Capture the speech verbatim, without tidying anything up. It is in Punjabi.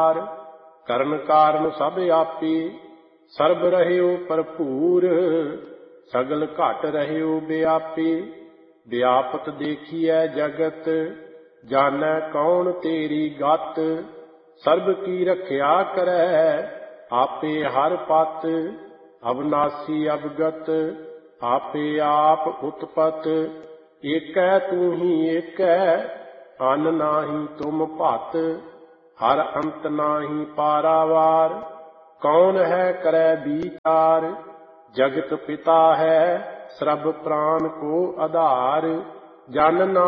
ਅਪਾਰ। ਕਰਨ ਕਾਰਨ ਸਭ ਆਪੇ, ਸਰਬ ਰਹਿਓ ਭਰਪੂਰ। ਸਗਲ ਘਟ ਰਹਿਓ ਵਿਆਪੇ, ਵਿਆਪਤ ਦੇਖੀਐ ਜਗਤ। ਜਾਣੈ ਕੌਣ ਤੇਰੀ ਗਤ, ਸਰਬ ਕੀ ਰਖਿਆ ਕਰੈ। ਆਪੇ ਹਰ ਪਤ, ਅਬਨਾਸੀ ਅਵਗਤ। ਆਪੇ ਆਪ ਉਤਪਤ, ਏਕੈ ਤੂੰ ਹੀ ਏਕੈ। ਅਨ ਨਾਹੀ ਤੁਮ ਭਤ, ਹਰ ਅੰਤ ਨਾਹੀ ਪਾਰਾਵਾਰ। ਕੌਣ ਹੈ ਕਰੈ ਬੀਚਾਰ, ਜਗਤ ਪਿਤਾ ਹੈ ਸਰਬ ਪ੍ਰਾਨ ਕੋ ਆਧਾਰ। ਜਨ